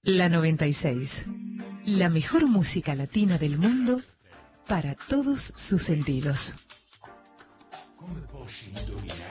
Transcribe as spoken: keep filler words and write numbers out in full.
La noventa y seis. La mejor música latina del mundo para todos sus sentidos.